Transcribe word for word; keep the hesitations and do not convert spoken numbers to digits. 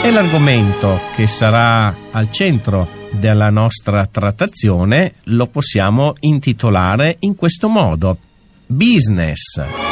E l'argomento che sarà al centro della nostra trattazione lo possiamo intitolare in questo modo: business.